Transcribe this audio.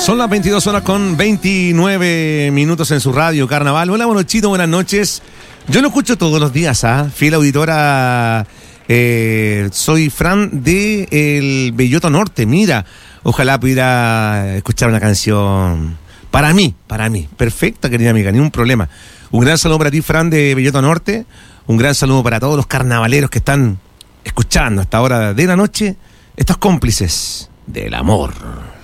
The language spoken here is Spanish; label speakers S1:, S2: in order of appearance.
S1: Son las 22 horas con 29 minutos en su radio Carnaval. Hola, Monochito, buenas noches. Yo lo escucho todos los días, fiel auditora. Soy Fran de El Belloto Norte. Mira, ojalá pudiera escuchar una canción para mí. Perfecta, querida amiga, ni un problema. Un gran saludo para ti, Fran de Belloto Norte. Un gran saludo para todos los carnavaleros que están escuchando a esta hora de la noche, estos cómplices del amor.